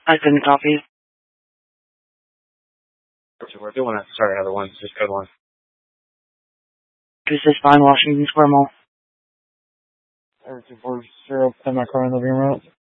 I couldn't copy. We're doing it. Sorry, another one. Just good one. This is fine, Washington Square Mall. Everything 40, 10 my car in the living room.